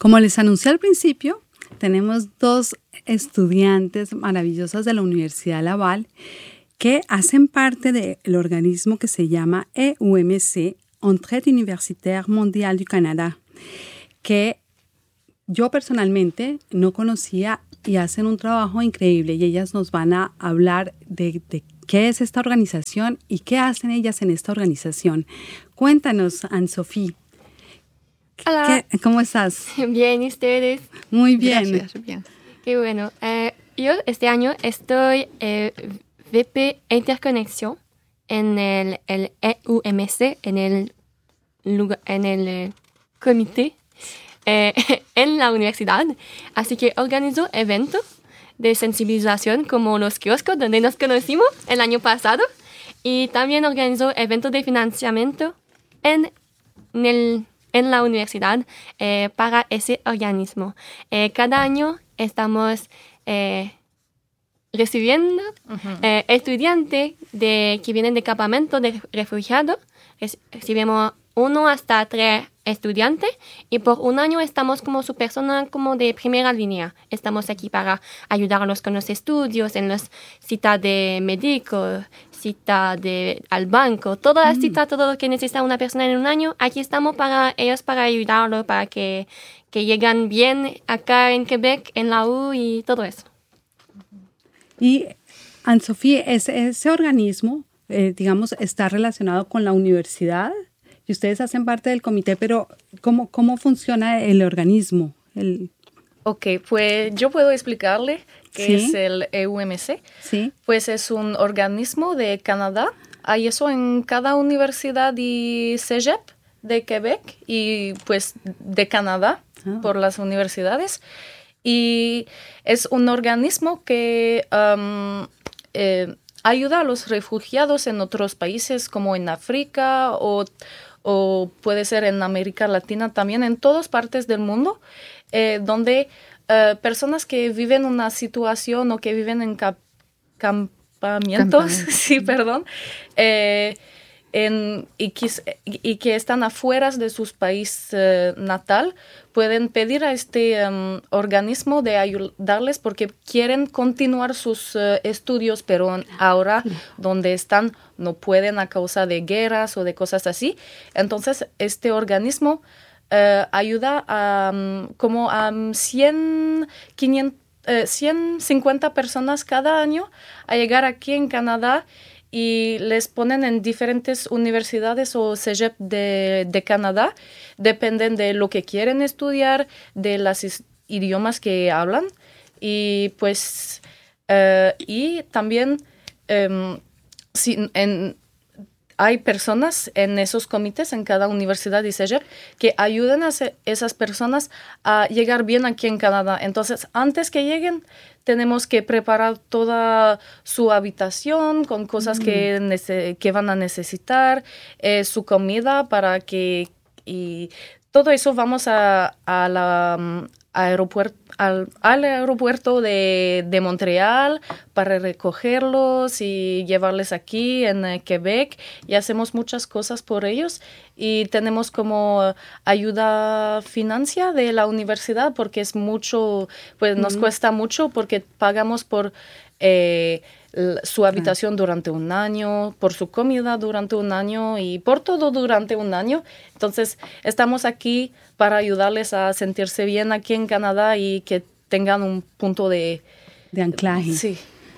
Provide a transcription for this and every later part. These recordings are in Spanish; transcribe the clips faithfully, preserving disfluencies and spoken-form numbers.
Como les anuncié al principio, tenemos dos estudiantes maravillosas de la Universidad Laval que hacen parte del organismo que se llama E U M C, Entraide Universitaire Mondiale du Canada, que yo personalmente no conocía y hacen un trabajo increíble y ellas nos van a hablar de, de qué es esta organización y qué hacen ellas en esta organización. Cuéntanos, Anne-Sophie. Hola. ¿Qué, ¿Cómo estás? Bien, ¿y ustedes? Muy bien. Gracias, bien. Qué bueno. Eh, yo este año estoy eh, V P Interconexión en el, el E U M C, en el, lugar, en el eh, comité eh, en la universidad. Así que organizo eventos de sensibilización como los kioscos donde nos conocimos el año pasado y también organizo eventos de financiamiento en, en, el, en la universidad eh, para ese organismo. Eh, cada año estamos eh, recibiendo uh-huh. eh, estudiantes de, que vienen de campamentos de refugiados. Recibimos uno hasta tres estudiantes y por un año estamos como su persona como de primera línea. Estamos aquí para ayudarlos con los estudios, en las citas de médico, cita de, al banco, todas las mm. citas, todo lo que necesita una persona en un año. Aquí estamos para ellos, para ayudarlos, para que, que lleguen bien acá en Quebec, en la U y todo eso. Y, Anne-Sophie, ese, ese organismo, eh, digamos, está relacionado con la universidad. Y ustedes hacen parte del comité, pero ¿cómo, cómo funciona el organismo? El... Ok, pues yo puedo explicarle qué ¿Sí? es el E U M C. Sí. Pues es un organismo de Canadá. Hay eso en cada universidad y cégep de Quebec y pues de Canadá oh. por las universidades. Y es un organismo que um, eh, ayuda a los refugiados en otros países como en África o... o puede ser en América Latina también, en todas partes del mundo, eh, donde eh, personas que viven una situación o que viven en cap- campamentos, sí, perdón, eh, en, y, que, y que están afuera de su país eh, natal, pueden pedir a este um, organismo de ayudarles porque quieren continuar sus uh, estudios, pero ahora donde están no pueden a causa de guerras o de cosas así. Entonces, este organismo uh, ayuda a um, como a um, cien, quinientas, uh, ciento cincuenta personas cada año a llegar aquí en Canadá y les ponen en diferentes universidades o cégep de, de Canadá. Dependen de lo que quieren estudiar, de los is- idiomas que hablan. Y pues, uh, y también um, si, en, hay personas en esos comités, en cada universidad y cégep, que ayudan a se, esas personas a llegar bien aquí en Canadá. Entonces, antes que lleguen, tenemos que preparar toda su habitación con cosas mm. que, nece- que van a necesitar, eh, su comida para que... Y todo eso vamos a, a la um, aeropuerto, al, al aeropuerto de, de Montreal para recogerlos y llevarles aquí en uh, Quebec. Y hacemos muchas cosas por ellos. Y tenemos como ayuda financiera de la universidad porque es mucho, pues mm. nos cuesta mucho porque pagamos por eh, su habitación durante un año, por su comida durante un año y por todo durante un año. Entonces, estamos aquí para ayudarles a sentirse bien aquí en Canadá y que tengan un punto de... De anclaje. Sí.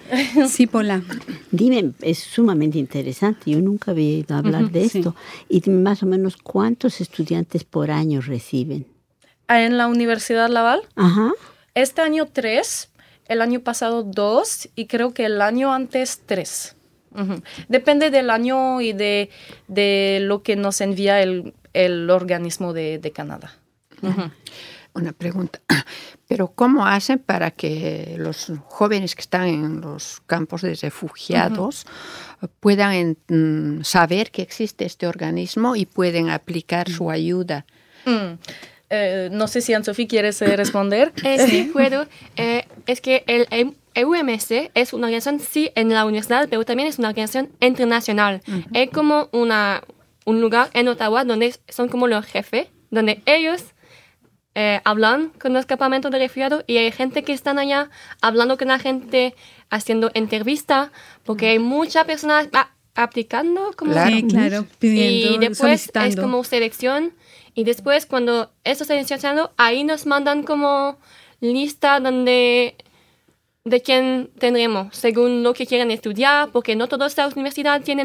Sí, Paula. Dime, es sumamente interesante. Yo nunca había oído hablar uh-huh, de esto. Sí. Y dime más o menos cuántos estudiantes por año reciben. En la Universidad Laval. Ajá. Este año tres, el año pasado dos y creo que el año antes tres. Uh-huh. Depende del año y de, de lo que nos envía el, el organismo de, de Canadá. Uh-huh. Una pregunta, pero ¿cómo hacen para que los jóvenes que están en los campos de refugiados uh-huh. puedan en, saber que existe este organismo y pueden aplicar su ayuda? Mm. Eh, no sé si Anne-Sophie quieres eh, responder. Eh, sí, puedo. Eh, es que el E U M C es una organización, sí, en la universidad, pero también es una organización internacional. Uh-huh. Es como una, un lugar en Ottawa donde son como los jefes, donde ellos eh, hablan con los campamentos de refugiados y hay gente que están allá hablando con la gente, haciendo entrevista, porque hay muchas personas ah, aplicando. Como Claro. Sí, claro, pidiendo, y después solicitando. es como selección. Y después cuando eso está seleccionado, ahí nos mandan como lista donde de quién tendremos, según lo que quieran estudiar, porque no todas las universidades tienen